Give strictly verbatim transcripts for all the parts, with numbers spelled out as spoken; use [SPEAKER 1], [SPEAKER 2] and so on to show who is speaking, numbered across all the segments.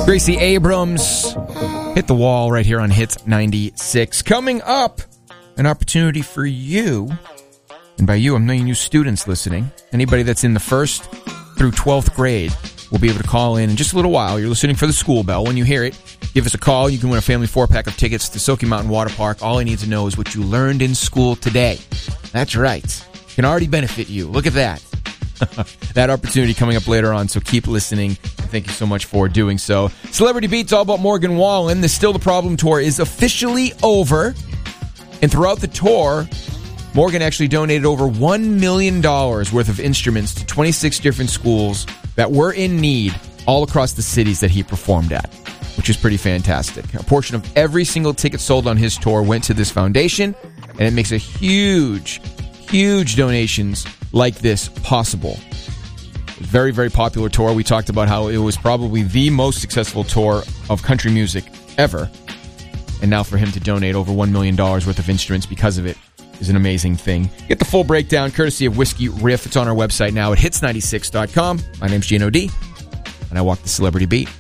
[SPEAKER 1] Gracie Abrams hit the wall right here on Hits ninety-six. Coming up, an opportunity for you, and by you, I'm meaning you students listening. Anybody that's in the first through twelfth grade will be able to call in in just a little while. You're listening for the school bell. When you hear it, give us a call. You can win a family four-pack of tickets to Silky Mountain Water Park. All I need to know is what you learned in school today. That's right. It can already benefit you. Look at that. That opportunity coming up later on, so keep listening. Thank you so much for doing so. Celebrity Beats, all about Morgan Wallen. The Still the Problem tour is officially over. And throughout the tour, Morgan actually donated over one million dollars worth of instruments to twenty-six different schools that were in need all across the cities that he performed at, which is pretty fantastic. A portion of every single ticket sold on his tour went to this foundation, and it makes a huge, huge donations like this possible. Very, very popular tour. We talked about how it was probably the most successful tour of country music ever. And now for him to donate over one million dollars worth of instruments because of it is an amazing thing. Get the full breakdown courtesy of Whiskey Riff. It's on our website now at hits ninety-six dot com. My name's Gino D, and I walk the Celebrity Beat.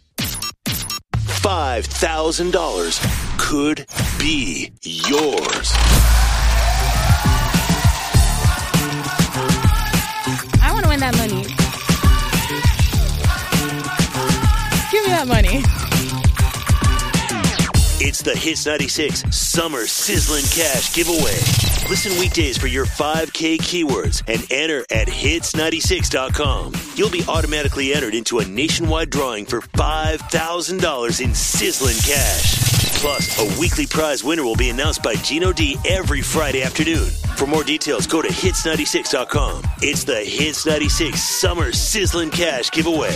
[SPEAKER 2] five thousand dollars could be yours.
[SPEAKER 3] I want to win that money. Give me that money.
[SPEAKER 2] It's the Hits ninety-six Summer Sizzling Cash Giveaway. Listen weekdays for your five K keywords and enter at hits ninety-six dot com. You'll be automatically entered into a nationwide drawing for five thousand dollars in sizzling cash. Plus, a weekly prize winner will be announced by Gino D every Friday afternoon. For more details, go to hits ninety-six dot com. It's the Hits ninety-six Summer Sizzling Cash Giveaway.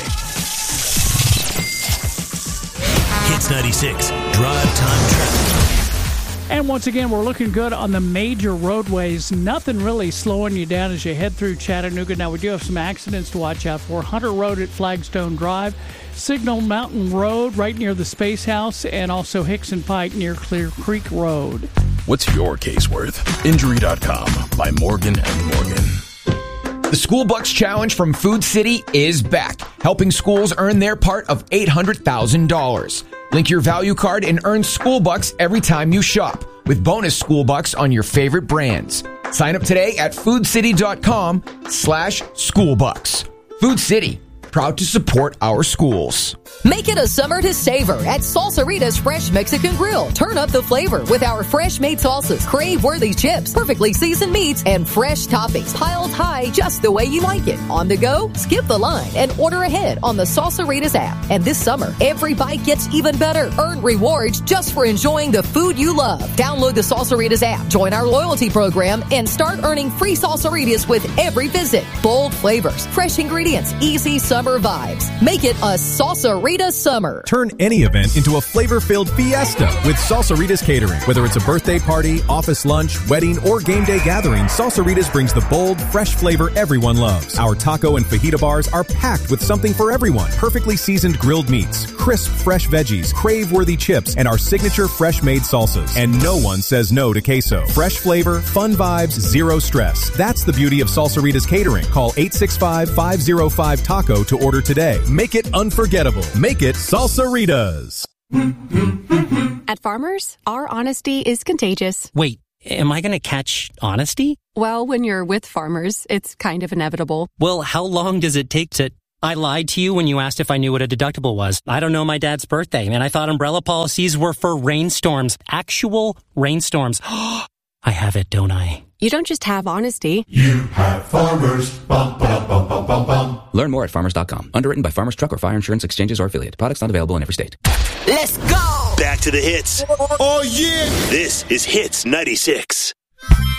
[SPEAKER 2] Hits ninety-six, Drive Time Traffic.
[SPEAKER 4] And once again, we're looking good on the major roadways. Nothing really slowing you down as you head through Chattanooga. Now, we do have some accidents to watch out for. Hunter Road at Flagstone Drive, Signal Mountain Road right near the Space House, and also Hickson Pike near Clear Creek Road.
[SPEAKER 5] What's your case worth? Injury dot com by Morgan and Morgan.
[SPEAKER 1] The School Bucks Challenge from Food City is back, helping schools earn their part of eight hundred thousand dollars. Link your value card and earn School Bucks every time you shop, with bonus School Bucks on your favorite brands. Sign up today at food city dot com slash school bucks. Food City, proud to support our schools.
[SPEAKER 6] Make it a summer to savor at Salsarita's Fresh Mexican Grill. Turn up the flavor with our fresh-made salsas, crave-worthy chips, perfectly seasoned meats, and fresh toppings piled high just the way you like it. On the go? Skip the line and order ahead on the Salsarita's app. And this summer, every bite gets even better. Earn rewards just for enjoying the food you love. Download the Salsarita's app, join our loyalty program, and start earning free Salsaritas with every visit. Bold flavors, fresh ingredients, easy summer vibes. Make it a Salsarita summer.
[SPEAKER 7] Turn any event into a flavor-filled fiesta with Salsaritas Catering. Whether it's a birthday party, office lunch, wedding, or game day gathering, Salsaritas brings the bold, fresh flavor everyone loves. Our taco and fajita bars are packed with something for everyone. Perfectly seasoned grilled meats, crisp fresh veggies, crave-worthy chips, and our signature fresh-made salsas. And no one says no to queso. Fresh flavor, fun vibes, zero stress. That's the beauty of Salsaritas Catering. Call eight six five, five oh five, TACO to order today. Make it unforgettable. Make it Salsaritas.
[SPEAKER 8] At Farmers, our honesty is contagious.
[SPEAKER 9] Wait, am I going to catch honesty?
[SPEAKER 8] Well, when you're with Farmers, it's kind of inevitable.
[SPEAKER 9] Well, how long does it take to... I lied to you when you asked if I knew what a deductible was. I don't know my dad's birthday, and I thought umbrella policies were for rainstorms. Actual rainstorms. I have it, don't I?
[SPEAKER 8] You don't just have honesty.
[SPEAKER 10] You have Farmers. Bum, bum, bum, bum, bum, bum.
[SPEAKER 11] Learn more at farmers dot com. Underwritten by Farmers Truck or Fire Insurance Exchanges or Affiliate. Products not available in every state.
[SPEAKER 2] Let's go! Back to the hits.
[SPEAKER 10] Oh, yeah!
[SPEAKER 2] This is Hits ninety-six.